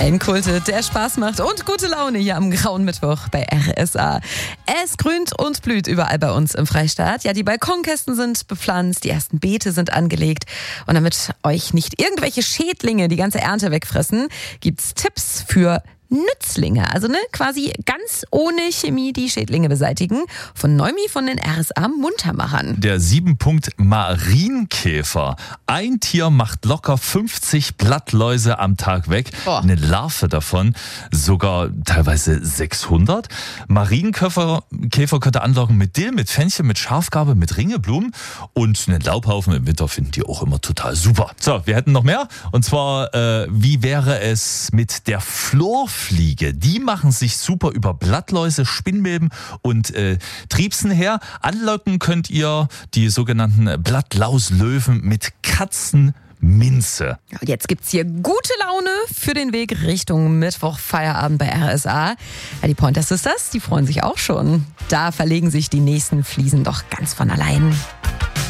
Ein Kultet, der Spaß macht und gute Laune hier am grauen Mittwoch bei RSA. Es grünt und blüht überall bei uns im Freistaat. Ja, die Balkonkästen sind bepflanzt, die ersten Beete sind angelegt. Und damit euch nicht irgendwelche Schädlinge die ganze Ernte wegfressen, gibt's Tipps für Nützlinge, also quasi ganz ohne Chemie die Schädlinge beseitigen. Von Neumi von den RSA Muntermachern. Der 7-Punkt-Marienkäfer. Ein Tier macht locker 50 Blattläuse am Tag weg. Eine Larve davon sogar teilweise 600. Marienkäfer könnte anlocken mit Dill, mit Fenchel, mit Schafgarbe, mit Ringelblumen und einen Laubhaufen im Winter finden die auch immer total super. So, wir hätten noch mehr und zwar, wie wäre es mit der Florfliege? Die machen sich super über Blattläuse, Spinnmilben und Triebsen her. Anlocken könnt ihr die sogenannten Blattlauslöwen mit Katzenminze. Und jetzt gibt's hier gute Laune für den Weg Richtung Mittwoch-Feierabend bei RSA. Ja, die Pointer Sisters, die freuen sich auch schon. Da verlegen sich die nächsten Fliesen doch ganz von allein.